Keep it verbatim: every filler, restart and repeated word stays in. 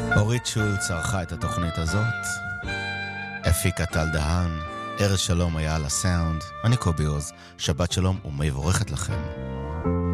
אורית שולץ ערכה את התוכנית הזאת, הפיקה טל דהן, ארז שלום היה על הסאונד, אני קובי עוז, שבת שלום ומבורכת לכם.